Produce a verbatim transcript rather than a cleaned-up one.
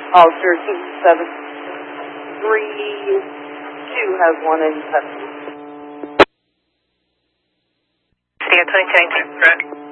Officer two seven three two has one in custody. Studio twenty-two eighteen.